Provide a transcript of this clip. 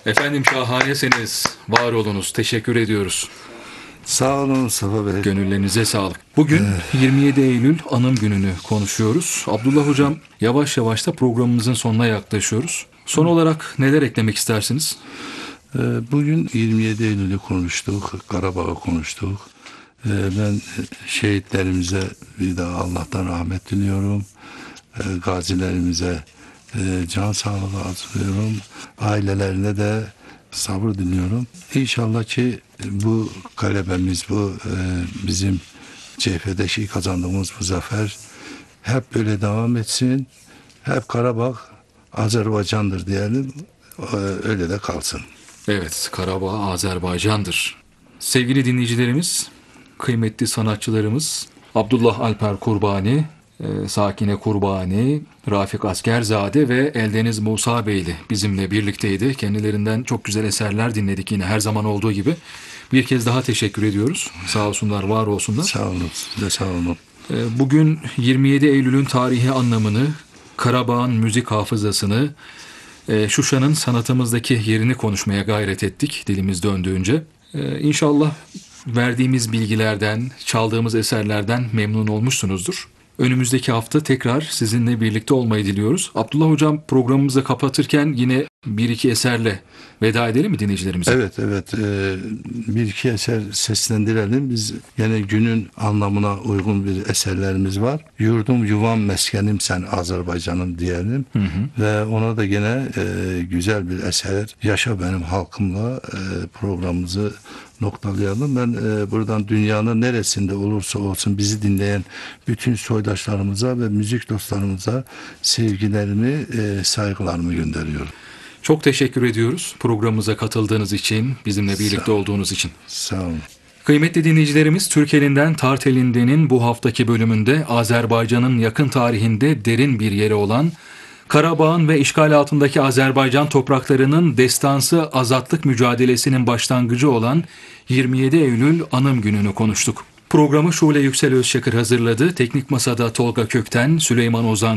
Efendim şahanesiniz. Var olunuz. Teşekkür ediyoruz. Sağ olun Mustafa Bey. Gönüllerinize sağlık. Bugün 27 Eylül Anım Günü'nü konuşuyoruz. Abdullah Hocam, yavaş yavaş da programımızın sonuna yaklaşıyoruz. Son olarak neler eklemek istersiniz? Bugün 27 Eylül'ü konuştuk, Karabağ'ı konuştuk. Ben şehitlerimize bir daha Allah'tan rahmet diliyorum. Gazilerimize can sağlığı arzuluyorum. Ailelerine de sabır diliyorum. İnşallah ki bu galebemiz, bu bizim cephede kazandığımız bu zafer hep böyle devam etsin. Hep Karabağ Azerbaycan'dır diyelim. Öyle de kalsın. Evet, Karabağ Azerbaycan'dır. Sevgili dinleyicilerimiz, kıymetli sanatçılarımız Abdullah Alper Kurbani, Sakine Kurbani, Rafik Askerzade ve Eldeniz Musa Beyli bizimle birlikteydi. Kendilerinden çok güzel eserler dinledik yine her zaman olduğu gibi. Bir kez daha teşekkür ediyoruz. Sağ olsunlar, var olsunlar. Sağ olun, siz de sağ olun. Bugün 27 Eylül'ün tarihi anlamını, Karabağ'ın müzik hafızasını, Şuşa'nın sanatımızdaki yerini konuşmaya gayret ettik dilimiz döndüğünce. İnşallah verdiğimiz bilgilerden, çaldığımız eserlerden memnun olmuşsunuzdur. Önümüzdeki hafta tekrar sizinle birlikte olmayı diliyoruz. Abdullah Hocam, programımızı kapatırken yine bir iki eserle veda edelim mi dinleyicilerimize? Evet. Bir iki eser seslendirelim. Biz yine günün anlamına uygun bir eserlerimiz var. Yurdum yuvam meskenim sen Azerbaycan'ım diyelim. Ve ona da yine güzel bir eser Yaşa Benim Halkımla programımızı noktalayalım. Ben buradan dünyanın neresinde olursa olsun bizi dinleyen bütün soydaşlarımıza ve müzik dostlarımıza sevgilerimi, saygılarımı gönderiyorum. Çok teşekkür ediyoruz programımıza katıldığınız için, bizimle birlikte olduğunuz için. Sağ olun. Kıymetli dinleyicilerimiz, Türk Elinden Tart Elinden'in bu haftaki bölümünde Azerbaycan'ın yakın tarihinde derin bir yeri olan Karabağ'ın ve işgal altındaki Azerbaycan topraklarının destansı azatlık mücadelesinin başlangıcı olan 27 Eylül Anım Günü'nü konuştuk. Programı Şule Yüksel Özçakır hazırladı. Teknik Masada Tolga Kökten, Süleyman Ozan